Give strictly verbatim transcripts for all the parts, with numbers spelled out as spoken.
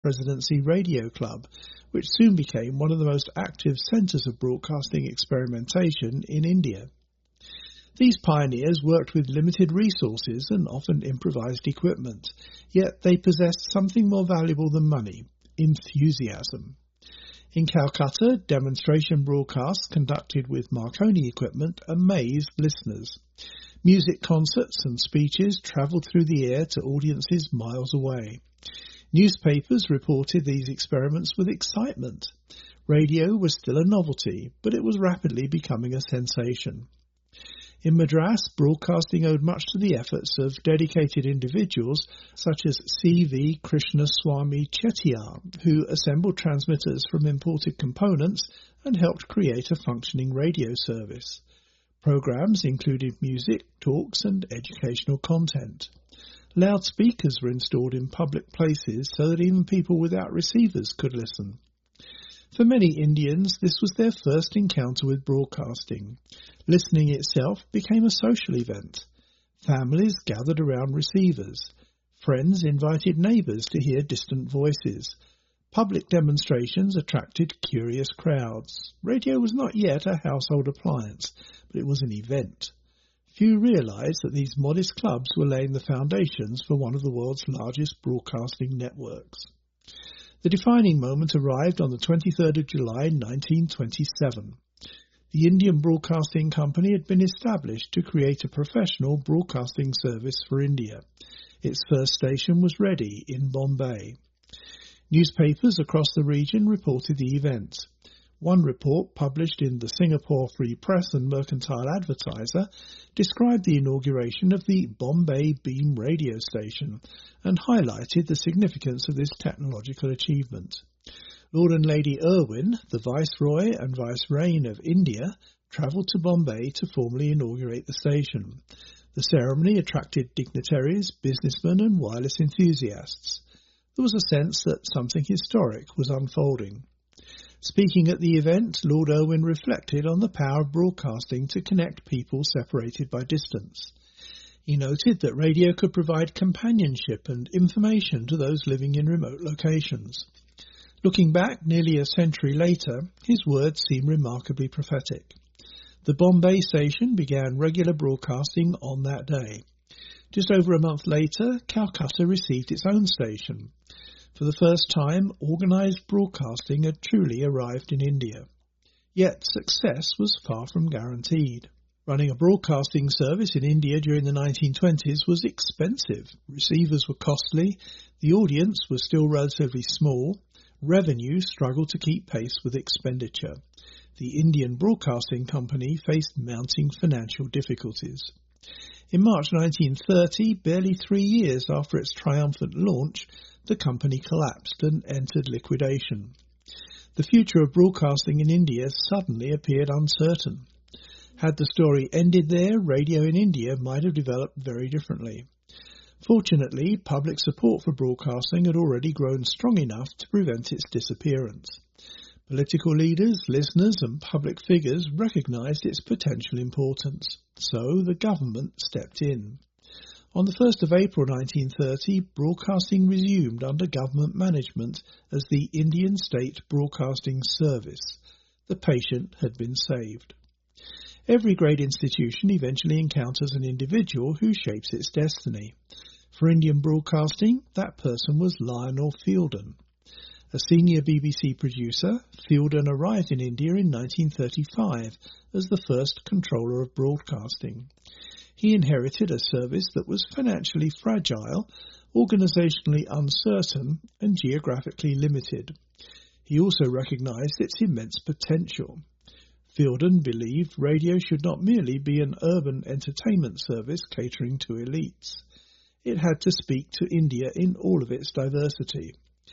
Presidency Radio Club, which soon became one of the most active centres of broadcasting experimentation in India. These pioneers worked with limited resources and often improvised equipment, yet they possessed something more valuable than money: enthusiasm. In Calcutta, demonstration broadcasts conducted with Marconi equipment amazed listeners. Music concerts and speeches travelled through the air to audiences miles away. Newspapers reported these experiments with excitement. Radio was still a novelty, but it was rapidly becoming a sensation. In Madras, broadcasting owed much to the efforts of dedicated individuals such as C V Krishnaswamy Chettiar, who assembled transmitters from imported components and helped create a functioning radio service. Programs included music, talks and educational content. Loudspeakers were installed in public places so that even people without receivers could listen. For many Indians, this was their first encounter with broadcasting. Listening itself became a social event. Families gathered around receivers. Friends invited neighbours to hear distant voices. Public demonstrations attracted curious crowds. Radio was not yet a household appliance, but it was an event. Few realised that these modest clubs were laying the foundations for one of the world's largest broadcasting networks. The defining moment arrived on the twenty-third of July nineteen twenty-seven. The Indian Broadcasting Company had been established to create a professional broadcasting service for India. Its first station was ready in Bombay. Newspapers across the region reported the event. One report, published in the Singapore Free Press and Mercantile Advertiser, described the inauguration of the Bombay Beam radio station and highlighted the significance of this technological achievement. Lord and Lady Irwin, the Viceroy and Vicereign of India, travelled to Bombay to formally inaugurate the station. The ceremony attracted dignitaries, businessmen and wireless enthusiasts. There was a sense that something historic was unfolding. Speaking at the event, Lord Irwin reflected on the power of broadcasting to connect people separated by distance. He noted that radio could provide companionship and information to those living in remote locations. Looking back nearly a century later, his words seem remarkably prophetic. The Bombay station began regular broadcasting on that day. Just over a month later, Calcutta received its own station. For the first time, organised broadcasting had truly arrived in India. Yet success was far from guaranteed. Running a broadcasting service in India during the nineteen twenties was expensive. Receivers were costly, the audience was still relatively small, revenue struggled to keep pace with expenditure. The Indian Broadcasting Company faced mounting financial difficulties. In March nineteen thirty, barely three years after its triumphant launch, the company collapsed and entered liquidation. The future of broadcasting in India suddenly appeared uncertain. Had the story ended there, radio in India might have developed very differently. Fortunately, public support for broadcasting had already grown strong enough to prevent its disappearance. Political leaders, listeners and public figures recognised its potential importance, so the government stepped in. On the first of April nineteen thirty, broadcasting resumed under government management as the Indian State Broadcasting Service. The patient had been saved. Every great institution eventually encounters an individual who shapes its destiny. For Indian broadcasting, that person was Lionel Fielden. A senior B B C producer, Fielden arrived in India in nineteen thirty-five as the first controller of broadcasting. He inherited a service that was financially fragile, organisationally uncertain and geographically limited. He also recognised its immense potential. Fielden believed radio should not merely be an urban entertainment service catering to elites. It had to speak to India in all of its diversity.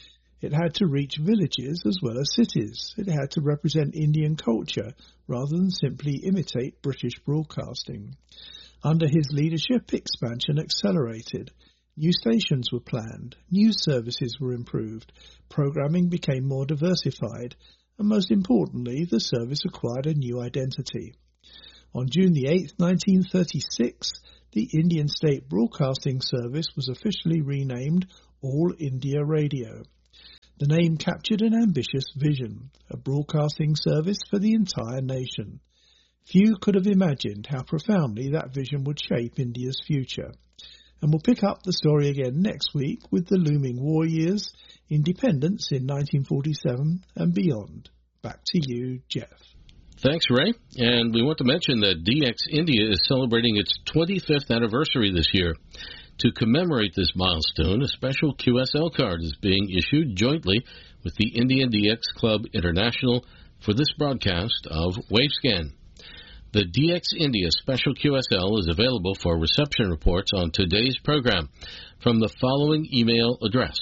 It had to reach villages as well as cities. It had to represent Indian culture rather than simply imitate British broadcasting. Under his leadership, expansion accelerated. New stations were planned, news services were improved, programming became more diversified, and most importantly, the service acquired a new identity. On June the eighth, nineteen thirty-six, the Indian State Broadcasting Service was officially renamed All India Radio. The name captured an ambitious vision, a broadcasting service for the entire nation. Few could have imagined how profoundly that vision would shape India's future. And we'll pick up the story again next week with the looming war years, independence in nineteen forty-seven and beyond. Back to you, Jeff. Thanks, Ray. And we want to mention that D X India is celebrating its twenty-fifth anniversary this year. To commemorate this milestone, a special Q S L card is being issued jointly with the Indian D X Club International for this broadcast of Wavescan. The D X India Special Q S L is available for reception reports on today's program from the following email address: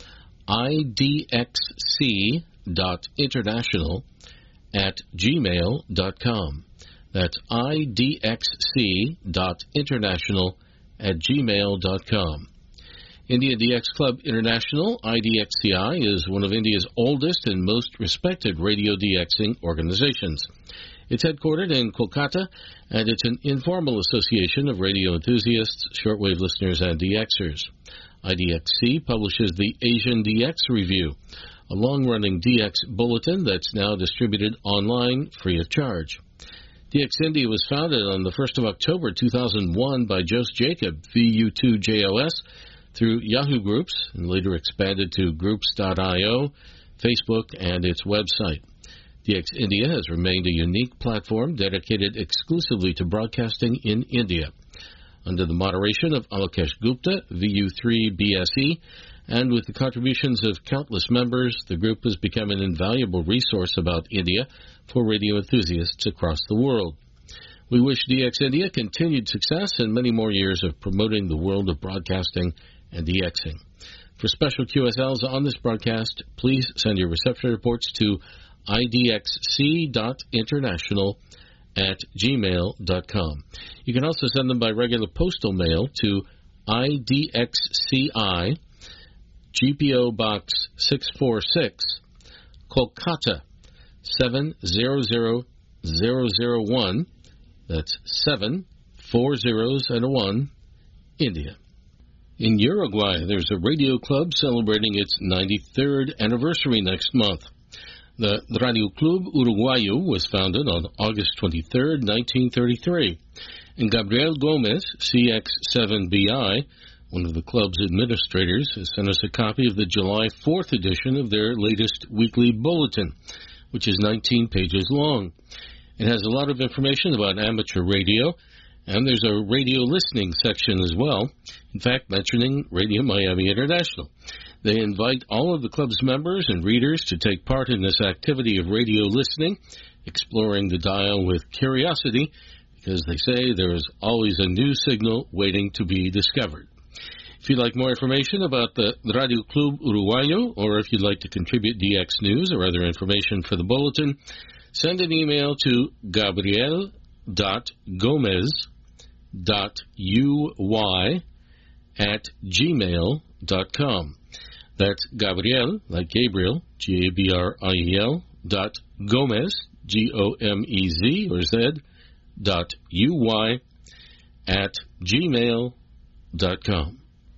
I D X C dot international at gmail dot com. That's I D X C dot international at gmail dot com. Indian D X Club International, I D X C I, is one of India's oldest and most respected radio DXing organizations. It's headquartered in Kolkata, and it's an informal association of radio enthusiasts, shortwave listeners, and DXers. I D X C publishes the Asian D X Review, a long-running D X bulletin that's now distributed online free of charge. D X India was founded on the first of October two thousand one by Jose Jacob, V U two J O S, through Yahoo Groups, and later expanded to groups dot I O, Facebook, and its website. D X India has remained a unique platform dedicated exclusively to broadcasting in India. Under the moderation of Alakesh Gupta, V U three B S E, and with the contributions of countless members, the group has become an invaluable resource about India for radio enthusiasts across the world. We wish D X India continued success and many more years of promoting the world of broadcasting and DXing. For special Q S Ls on this broadcast, please send your reception reports to I D X C dot international at gmail dot com. You can also send them by regular postal mail to I D X C I, G P O Box six forty-six, Kolkata seven zero zero zero zero one. That's seven, four zeros and a one, India. In Uruguay, there's a radio club celebrating its ninety-third anniversary next month. The Radio Club Uruguayo was founded on August twenty-third, nineteen thirty-three, and Gabriel Gomez, C X seven B I, one of the club's administrators, has sent us a copy of the July fourth edition of their latest weekly bulletin, which is nineteen pages long. It has a lot of information about amateur radio, and there's a radio listening section as well, in fact, mentioning Radio Miami International. They invite all of the club's members and readers to take part in this activity of radio listening, exploring the dial with curiosity, because they say there is always a new signal waiting to be discovered. If you'd like more information about the Radio Club Uruguayo, or if you'd like to contribute D X news or other information for the bulletin, send an email to gabriel dot gomez dot u y at gmail dot com. That's Gabriel, like Gabriel, G A B R I E L, dot Gomez, G O M E Z, or Z, dot U Y, at gmail dot com.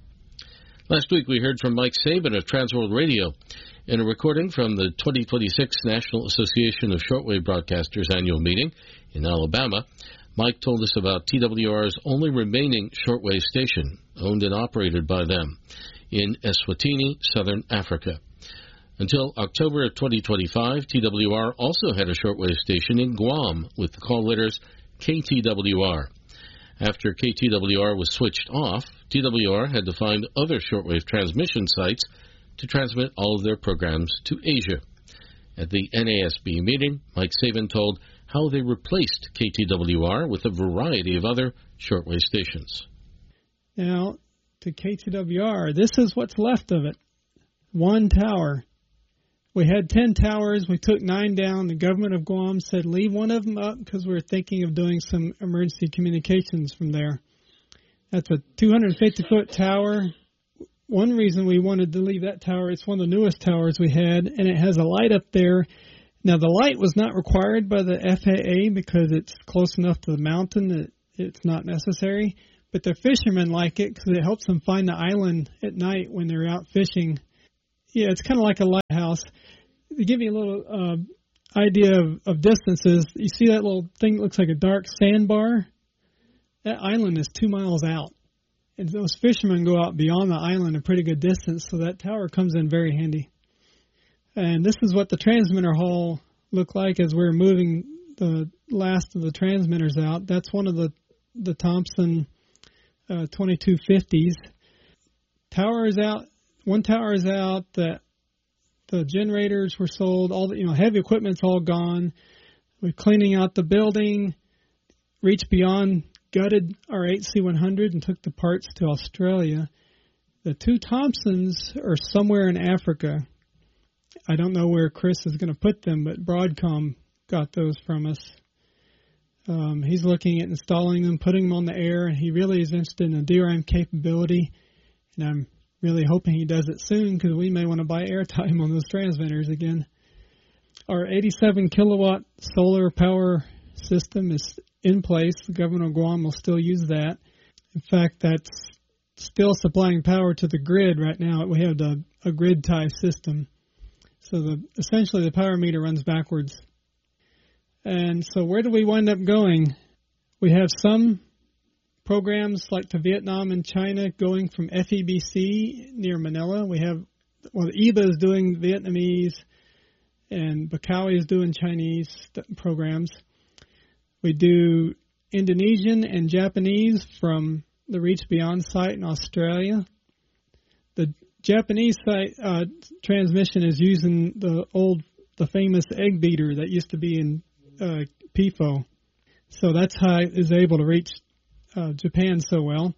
Last week we heard from Mike Sabin of Transworld Radio. In a recording from the twenty twenty-six National Association of Shortwave Broadcasters annual meeting in Alabama, Mike told us about T W R's only remaining shortwave station, owned and operated by them, in Eswatini, Southern Africa. Until October of twenty twenty-five, T W R also had a shortwave station in Guam with the call letters K T W R. After K T W R was switched off, T W R had to find other shortwave transmission sites to transmit all of their programs to Asia. At the N A S B meeting, Mike Sabin told how they replaced K T W R with a variety of other shortwave stations. Now, to K T W R, this is what's left of it. One tower. We had ten towers. We took nine down. The government of Guam said leave one of them up because we were thinking of doing some emergency communications from there. That's a two hundred fifty foot tower. One reason we wanted to leave that tower, it's one of the newest towers we had, and it has a light up there. Now, the light was not required by the F A A because it's close enough to the mountain that it's not necessary. But the fishermen like it because it helps them find the island at night when they're out fishing. yeah, it's kind of like a lighthouse. To give you a little uh, idea of, of distances, you see that little thing that looks like a dark sandbar? That island is two miles out. And those fishermen go out beyond the island a pretty good distance, so that tower comes in very handy. And this is what the transmitter hall looked like as we were moving the last of the transmitters out. That's one of the, the Thompson uh, twenty-two fifties. Tower is out. One tower is out. The, the generators were sold. All the, you know, heavy equipment's all gone. We're cleaning out the building. Reached beyond, gutted our H C one hundred and took the parts to Australia. The two Thompsons are somewhere in Africa. I don't know where Chris is going to put them, but Broadcom got those from us. Um, he's looking at installing them, putting them on the air, and he really is interested in the D R M capability. And I'm really hoping he does it soon because we may want to buy airtime on those transmitters again. Our eighty-seven kilowatt solar power system is in place. The government of Guam will still use that. In fact, that's still supplying power to the grid right now. We have the, a grid tie system. So the essentially the power meter runs backwards. And so where do we wind up going? We have some programs like to Vietnam and China going from F E B C near Manila. We have, well, E B A is doing Vietnamese and Bakawi is doing Chinese programs. We do Indonesian and Japanese from the Reach Beyond site in Australia. The Japanese site uh, transmission is using the old, the famous egg beater that used to be in uh, P F O. So that's how it is able to reach uh, Japan so well.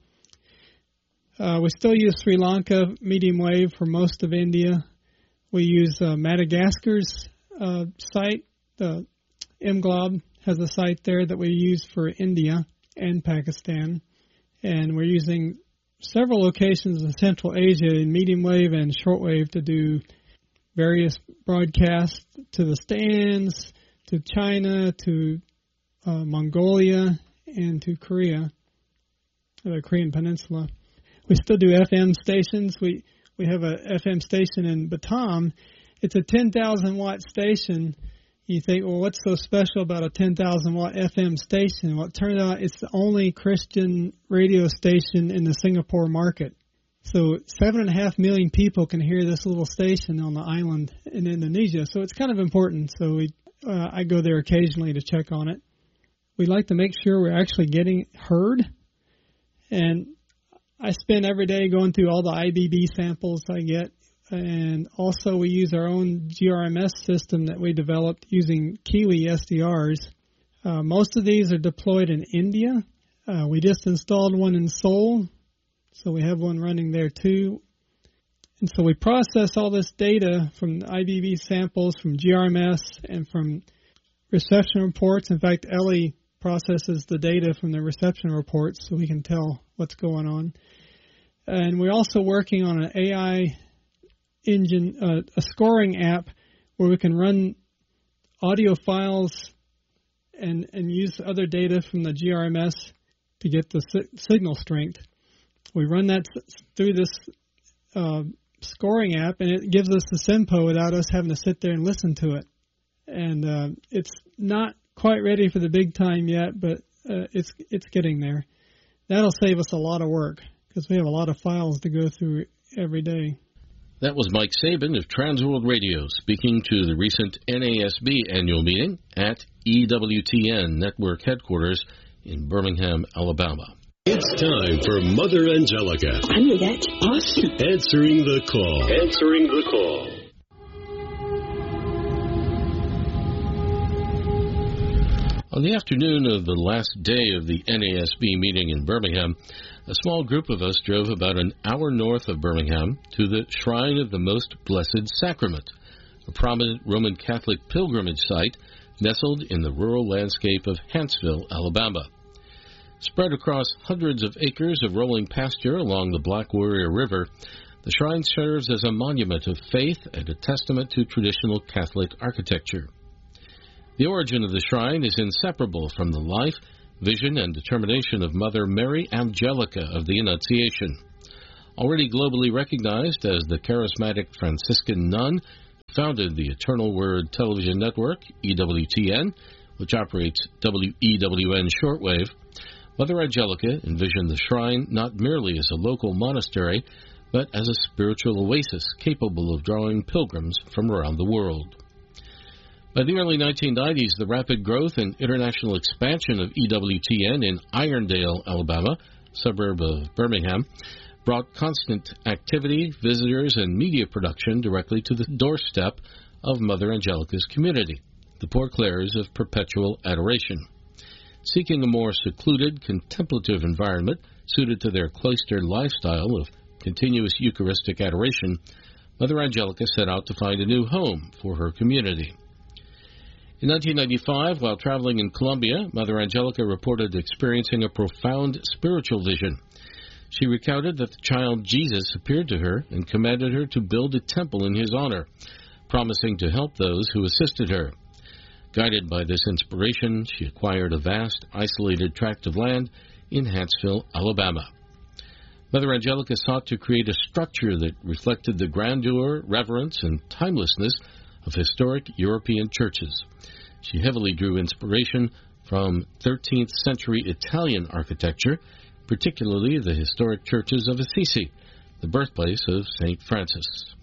Uh, we still use Sri Lanka medium wave for most of India. We use uh, Madagascar's uh, site. The M Glob has a site there that we use for India and Pakistan. And we're using several locations in Central Asia in medium wave and shortwave to do various broadcasts to the stands, to China, to uh, Mongolia, and to Korea, the Korean Peninsula. We still do F M stations. We we have a F M station in Batam. It's a ten thousand watt station. You think, well, what's so special about a ten thousand watt F M station? Well, it turns out it's the only Christian radio station in the Singapore market. So seven and a half million people can hear this little station on the island in Indonesia. So it's kind of important. So we, uh, I go there occasionally to check on it. We like to make sure we're actually getting heard. And I spend every day going through all the I B B samples I get. And also we use our own G R M S system that we developed using Kiwi S D Rs. Uh, most of these are deployed in India. Uh, we just installed one in Seoul, so we have one running there too. And so we process all this data from the I B B samples, from G R M S, and from reception reports. In fact, Ellie processes the data from the reception reports so we can tell what's going on. And we're also working on an A I engine, uh, a scoring app where we can run audio files and and use other data from the G R M S to get the si- signal strength. We run that through this uh, scoring app, and it gives us the SIMPO without us having to sit there and listen to it. And uh, it's not quite ready for the big time yet, but uh, it's it's getting there. That'll save us a lot of work because we have a lot of files to go through every day. That was Mike Sabin of Transworld Radio speaking to the recent N A S B annual meeting at E W T N Network headquarters in Birmingham, Alabama. It's time for Mother Angelica. I knew that. Awesome. Answering the call. Answering the call. On the afternoon of the last day of the N A S B meeting in Birmingham, a small group of us drove about an hour north of Birmingham to the Shrine of the Most Blessed Sacrament, a prominent Roman Catholic pilgrimage site nestled in the rural landscape of Huntsville, Alabama. Spread across hundreds of acres of rolling pasture along the Black Warrior River, the shrine serves as a monument of faith and a testament to traditional Catholic architecture. The origin of the shrine is inseparable from the life, vision, and determination of Mother Mary Angelica of the Annunciation. Already globally recognized as the charismatic Franciscan nun, founded the Eternal Word Television Network, E W T N, which operates W E W N shortwave, Mother Angelica envisioned the shrine not merely as a local monastery, but as a spiritual oasis capable of drawing pilgrims from around the world. By the early nineteen nineties, the rapid growth and international expansion of E W T N in Irondale, Alabama, suburb of Birmingham, brought constant activity, visitors, and media production directly to the doorstep of Mother Angelica's community, the Poor Clares of Perpetual Adoration. Seeking a more secluded, contemplative environment suited to their cloistered lifestyle of continuous Eucharistic adoration, Mother Angelica set out to find a new home for her community. In nineteen ninety-five, while traveling in Colombia, Mother Angelica reported experiencing a profound spiritual vision. She recounted that the child Jesus appeared to her and commanded her to build a temple in his honor, promising to help those who assisted her. Guided by this inspiration, she acquired a vast, isolated tract of land in Huntsville, Alabama. Mother Angelica sought to create a structure that reflected the grandeur, reverence, and timelessness of historic European churches. She heavily drew inspiration from thirteenth century Italian architecture, particularly the historic churches of Assisi, the birthplace of Saint Francis.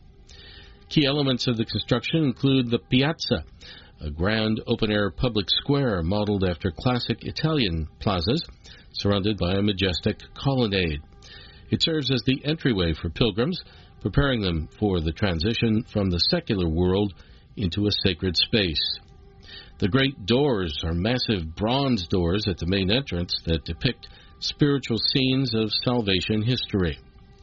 Key elements of the construction include the piazza, a grand open-air public square modeled after classic Italian plazas, surrounded by a majestic colonnade. It serves as the entryway for pilgrims, preparing them for the transition from the secular world into a sacred space. The great doors are massive bronze doors at the main entrance that depict spiritual scenes of salvation history.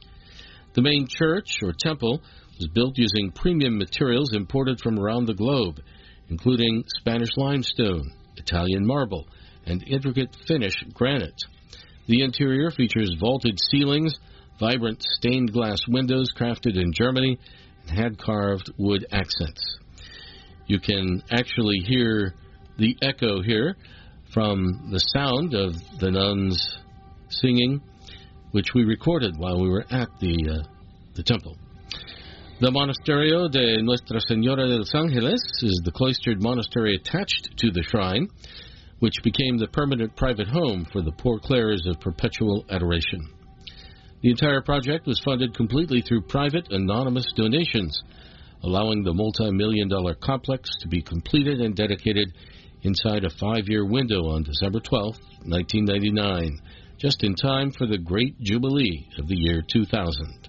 The main church, or temple, was built using premium materials imported from around the globe, including Spanish limestone, Italian marble, and intricate Finnish granite. The interior features vaulted ceilings, vibrant stained glass windows crafted in Germany, and hand-carved wood accents. You can actually hear the echo here from the sound of the nuns singing, which we recorded while we were at the, uh, the temple. The Monasterio de Nuestra Señora de los Ángeles is the cloistered monastery attached to the shrine, which became the permanent private home for the Poor Clares of Perpetual Adoration. The entire project was funded completely through private, anonymous donations, allowing the multi-million dollar complex to be completed and dedicated inside a five-year window on December twelfth, nineteen ninety-nine, just in time for the Great Jubilee of the year two thousand.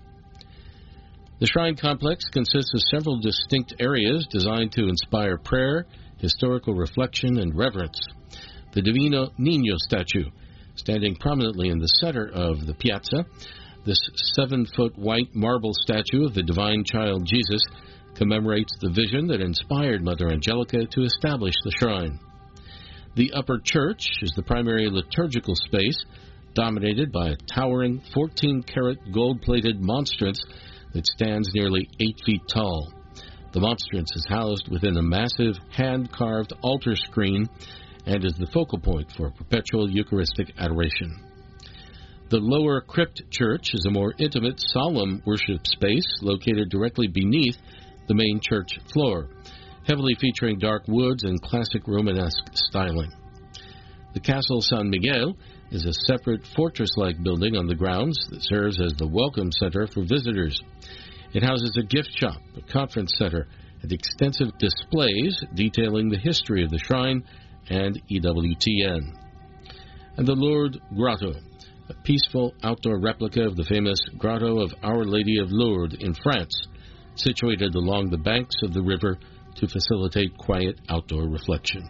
The shrine complex consists of several distinct areas designed to inspire prayer, historical reflection, and reverence. The Divino Niño statue, standing prominently in the center of the piazza, this seven-foot white marble statue of the divine child Jesus commemorates the vision that inspired Mother Angelica to establish the shrine. The upper church is the primary liturgical space, dominated by a towering fourteen-carat gold-plated monstrance that stands nearly eight feet tall. The monstrance is housed within a massive hand-carved altar screen and is the focal point for perpetual Eucharistic adoration. The lower crypt church is a more intimate, solemn worship space located directly beneath the main church floor, heavily featuring dark woods and classic Romanesque styling. The Castle San Miguel is a separate fortress-like building on the grounds that serves as the welcome center for visitors. It houses a gift shop, a conference center, and extensive displays detailing the history of the shrine and E W T N. And the Lourdes Grotto, a peaceful outdoor replica of the famous Grotto of Our Lady of Lourdes in France, situated along the banks of the river to facilitate quiet outdoor reflection.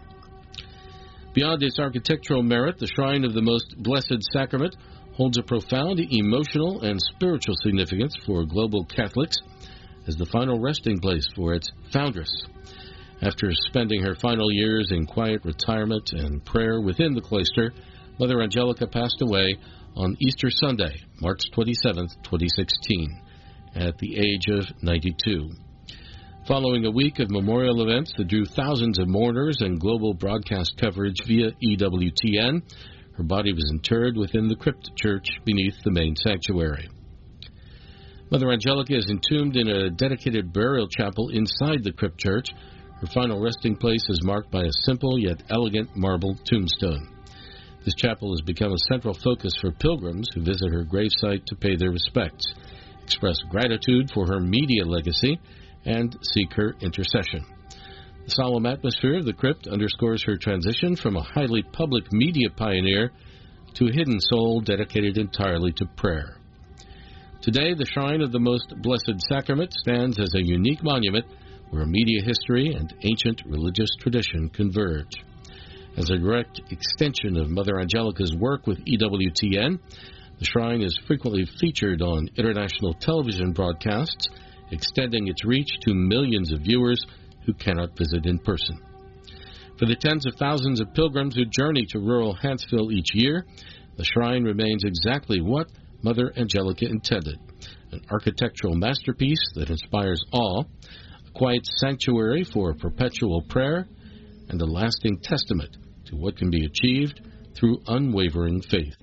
Beyond its architectural merit, the Shrine of the Most Blessed Sacrament holds a profound emotional and spiritual significance for global Catholics as the final resting place for its foundress. After spending her final years in quiet retirement and prayer within the cloister, Mother Angelica passed away on Easter Sunday, March twenty-seventh, twenty sixteen, at the age of ninety-two. Following a week of memorial events that drew thousands of mourners and global broadcast coverage via E W T N, her body was interred within the crypt church beneath the main sanctuary. Mother Angelica is entombed in a dedicated burial chapel inside the crypt church. Her final resting place is marked by a simple yet elegant marble tombstone. This chapel has become a central focus for pilgrims who visit her gravesite to pay their respects, express gratitude for her media legacy, and seek her intercession. The solemn atmosphere of the crypt underscores her transition from a highly public media pioneer to a hidden soul dedicated entirely to prayer. Today, the Shrine of the Most Blessed Sacrament stands as a unique monument where media history and ancient religious tradition converge. As a direct extension of Mother Angelica's work with E W T N, the shrine is frequently featured on international television broadcasts, extending its reach to millions of viewers who cannot visit in person. For the tens of thousands of pilgrims who journey to rural Hanceville each year, the shrine remains exactly what Mother Angelica intended, an architectural masterpiece that inspires awe, a quiet sanctuary for perpetual prayer, and a lasting testament to what can be achieved through unwavering faith.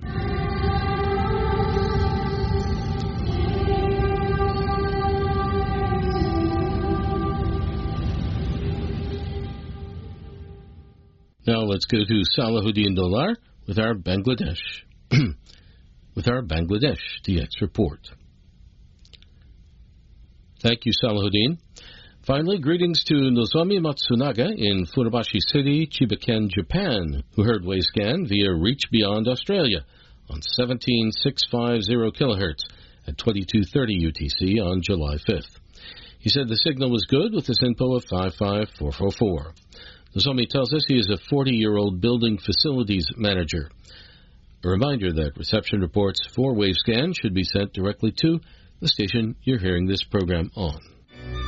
Now let's go to Salahuddin Dolar with our Bangladesh with our Bangladesh D X report. Thank you, Salahuddin. Finally, greetings to Nozomi Matsunaga in Funabashi City, Chibaken, Japan, who heard Wayscan via Reach Beyond Australia on seventeen thousand six hundred fifty kilohertz at twenty-two thirty U T C on July fifth. He said the signal was good with a SINPO of five five four four four. Nozomi tells us he is a forty-year-old building facilities manager. A reminder that reception reports for Wavescan should be sent directly to the station you're hearing this program on.